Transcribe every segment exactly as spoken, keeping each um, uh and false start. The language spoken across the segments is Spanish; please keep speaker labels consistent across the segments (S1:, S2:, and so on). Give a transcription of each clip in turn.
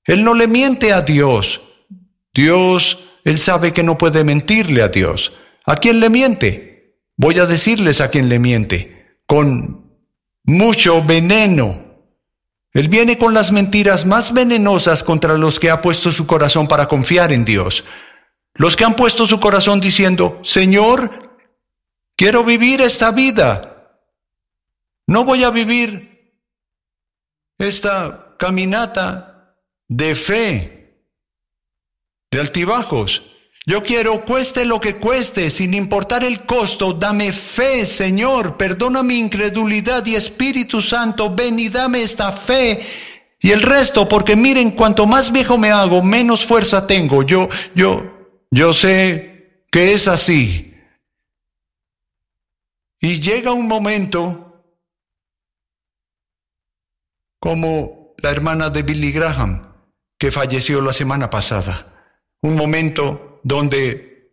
S1: Él no le miente a Dios. Dios, él sabe que no puede mentirle a Dios. ¿A quién le miente? Voy a decirles a quién le miente. Con mucho veneno. Él viene con las mentiras más venenosas contra los que ha puesto su corazón para confiar en Dios. Los que han puesto su corazón diciendo, Señor, quiero vivir esta vida. No voy a vivir esta caminata de fe, de altibajos. Yo quiero, cueste lo que cueste, sin importar el costo, dame fe, Señor, perdona mi incredulidad y Espíritu Santo, ven y dame esta fe y el resto, porque miren, cuanto más viejo me hago, menos fuerza tengo. Yo, yo, yo sé que es así. Y llega un momento, como la hermana de Billy Graham, que falleció la semana pasada, un momento donde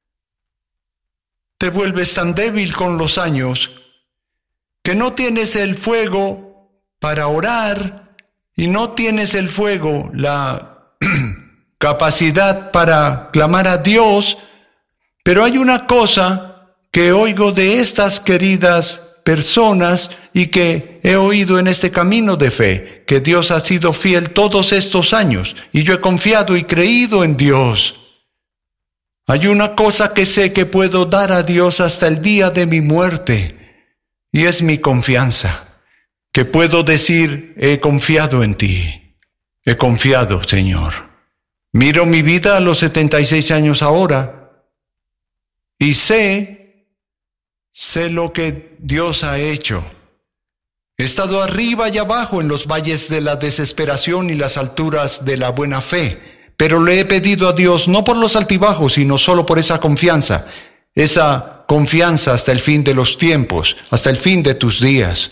S1: te vuelves tan débil con los años que no tienes el fuego para orar y no tienes el fuego, la capacidad para clamar a Dios. Pero hay una cosa que oigo de estas queridas personas y que he oído en este camino de fe, que Dios ha sido fiel todos estos años y yo he confiado y creído en Dios. Hay una cosa que sé que puedo dar a Dios hasta el día de mi muerte, y es mi confianza, que puedo decir, he confiado en ti, he confiado, Señor. Miro mi vida a los setenta y seis años ahora, y sé, sé lo que Dios ha hecho. He estado arriba y abajo en los valles de la desesperación y las alturas de la buena fe, pero le he pedido a Dios no por los altibajos, sino solo por esa confianza, esa confianza hasta el fin de los tiempos, hasta el fin de tus días.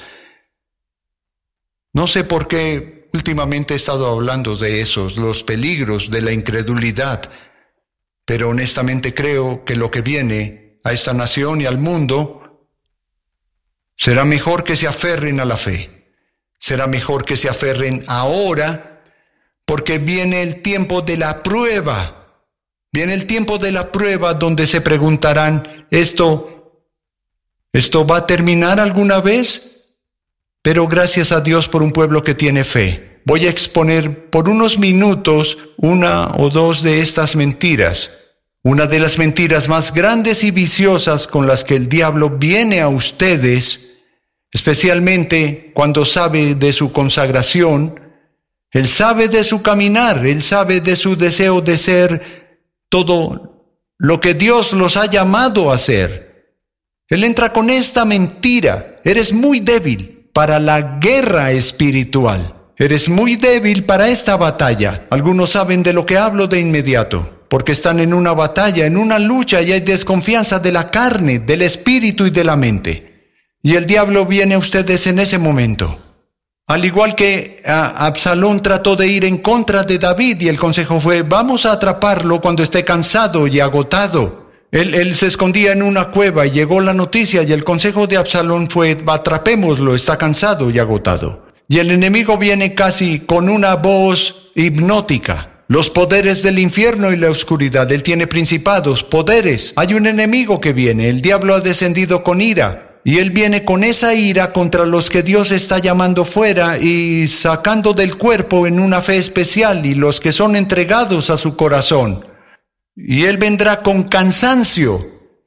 S1: No sé por qué últimamente he estado hablando de esos, los peligros de la incredulidad, pero honestamente creo que lo que viene a esta nación y al mundo será mejor que se aferren a la fe, será mejor que se aferren ahora, porque viene el tiempo de la prueba. Viene el tiempo de la prueba donde se preguntarán, ¿esto, esto va a terminar alguna vez? Pero gracias a Dios por un pueblo que tiene fe. Voy a exponer por unos minutos una o dos de estas mentiras. Una de las mentiras más grandes y viciosas con las que el diablo viene a ustedes, especialmente cuando sabe de su consagración. Él sabe de su caminar, Él sabe de su deseo de ser todo lo que Dios los ha llamado a ser. Él entra con esta mentira: eres muy débil para la guerra espiritual, eres muy débil para esta batalla. Algunos saben de lo que hablo de inmediato, porque están en una batalla, en una lucha, y hay desconfianza de la carne, del espíritu y de la mente. Y el diablo viene a ustedes en ese momento. Al igual que Absalón trató de ir en contra de David y el consejo fue, vamos a atraparlo cuando esté cansado y agotado. Él, él se escondía en una cueva y llegó la noticia y el consejo de Absalón fue, atrapémoslo, está cansado y agotado. Y el enemigo viene casi con una voz hipnótica. Los poderes del infierno y la oscuridad, él tiene principados, poderes. Hay un enemigo que viene, el diablo ha descendido con ira. Y él viene con esa ira contra los que Dios está llamando fuera y sacando del cuerpo en una fe especial y los que son entregados a su corazón. Y él vendrá con cansancio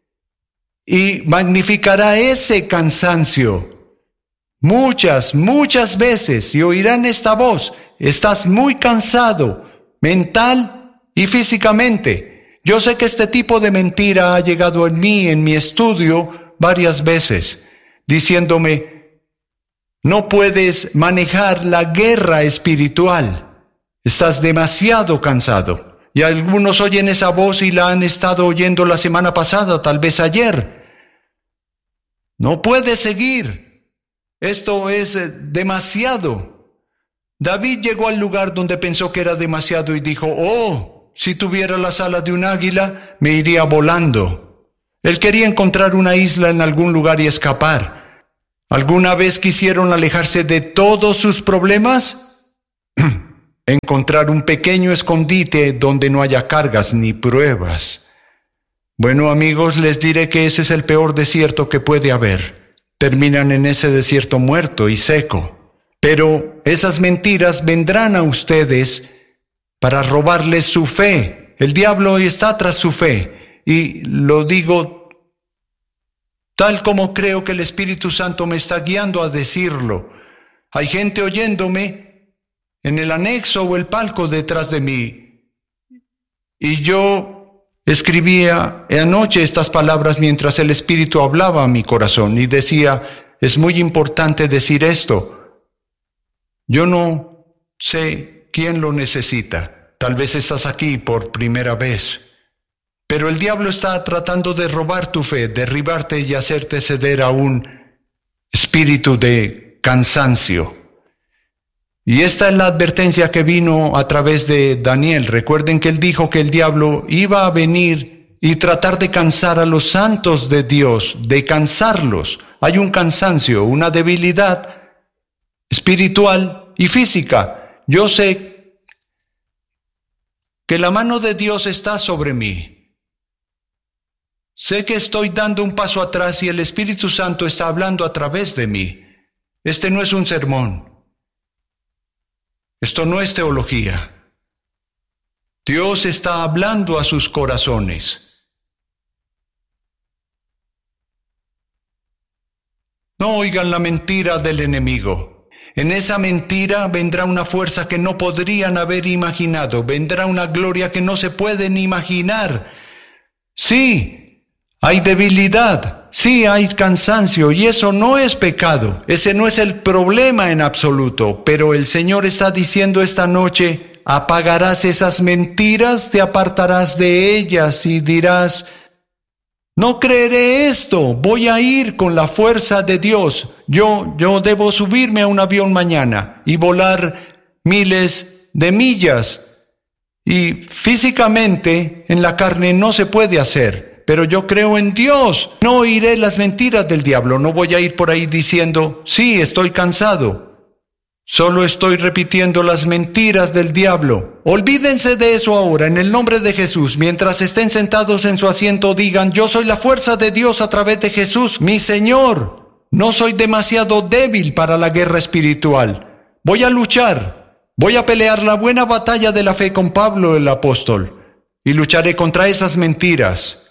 S1: y magnificará ese cansancio muchas, muchas veces y oirán esta voz: estás muy cansado, mental y físicamente. Yo sé que este tipo de mentira ha llegado en mí, en mi estudio, varias veces, diciéndome, no puedes manejar la guerra espiritual, estás demasiado cansado. Y algunos oyen esa voz y la han estado oyendo la semana pasada, tal vez ayer. No puedes seguir, esto es demasiado. David llegó al lugar donde pensó que era demasiado y dijo, oh, si tuviera las alas de un águila, me iría volando. Él quería encontrar una isla en algún lugar y escapar. ¿Alguna vez quisieron alejarse de todos sus problemas? encontrar un pequeño escondite donde no haya cargas ni pruebas. Bueno, amigos, les diré que ese es el peor desierto que puede haber. Terminan en ese desierto muerto y seco. Pero esas mentiras vendrán a ustedes para robarles su fe. El diablo está tras su fe. Y lo digo tal como creo que el Espíritu Santo me está guiando a decirlo. Hay gente oyéndome en el anexo o el palco detrás de mí. Y yo escribía anoche estas palabras mientras el Espíritu hablaba a mi corazón y decía, es muy importante decir esto. Yo no sé quién lo necesita. Tal vez estás aquí por primera vez. Pero el diablo está tratando de robar tu fe, derribarte y hacerte ceder a un espíritu de cansancio. Y esta es la advertencia que vino a través de Daniel. Recuerden que él dijo que el diablo iba a venir y tratar de cansar a los santos de Dios, de cansarlos. Hay un cansancio, una debilidad espiritual y física. Yo sé que la mano de Dios está sobre mí. Sé que estoy dando un paso atrás y el Espíritu Santo está hablando a través de mí. Este no es un sermón. Esto no es teología. Dios está hablando a sus corazones. No oigan la mentira del enemigo. En esa mentira vendrá una fuerza que no podrían haber imaginado. Vendrá una gloria que no se pueden imaginar. Sí. Hay debilidad, sí hay cansancio y eso no es pecado, ese no es el problema en absoluto, pero el Señor está diciendo esta noche, apagarás esas mentiras, te apartarás de ellas y dirás, no creeré esto, voy a ir con la fuerza de Dios, yo, yo debo subirme a un avión mañana y volar miles de millas y físicamente en la carne no se puede hacer. Pero yo creo en Dios, no oiré las mentiras del diablo, no voy a ir por ahí diciendo, sí, estoy cansado. Solo estoy repitiendo las mentiras del diablo. Olvídense de eso ahora, en el nombre de Jesús. Mientras estén sentados en su asiento, digan, yo soy la fuerza de Dios a través de Jesús, mi Señor. No soy demasiado débil para la guerra espiritual. Voy a luchar, voy a pelear la buena batalla de la fe con Pablo el apóstol. Y lucharé contra esas mentiras.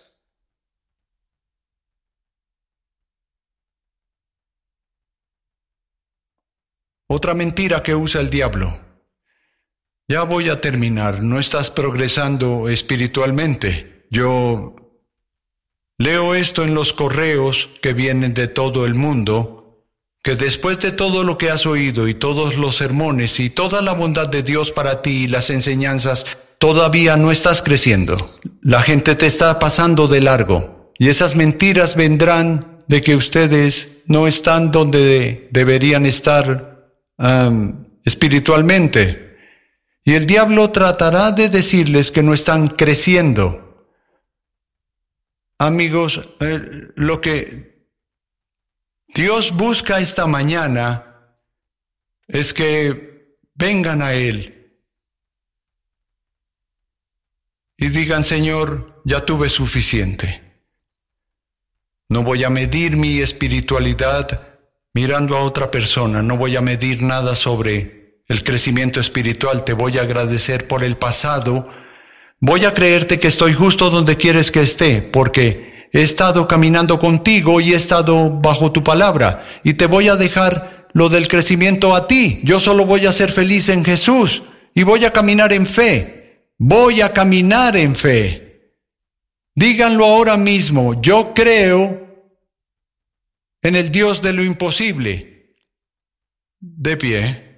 S1: Otra mentira que usa el diablo. Ya voy a terminar, no estás progresando espiritualmente. Yo leo esto en los correos que vienen de todo el mundo, que después de todo lo que has oído y todos los sermones y toda la bondad de Dios para ti y las enseñanzas, todavía no estás creciendo. La gente te está pasando de largo y esas mentiras vendrán de que ustedes no están donde deberían estar Um, espiritualmente. Y el diablo tratará de decirles que no están creciendo. Amigos, eh, lo que Dios busca esta mañana es que vengan a Él y digan, Señor, ya tuve suficiente. No voy a medir mi espiritualidad mirando a otra persona, no voy a medir nada sobre el crecimiento espiritual, te voy a agradecer por el pasado, voy a creerte que estoy justo donde quieres que esté, porque he estado caminando contigo y he estado bajo tu palabra, y te voy a dejar lo del crecimiento a ti, yo solo voy a ser feliz en Jesús, y voy a caminar en fe, voy a caminar en fe. Díganlo ahora mismo, yo creo en el Dios de lo imposible. De pie.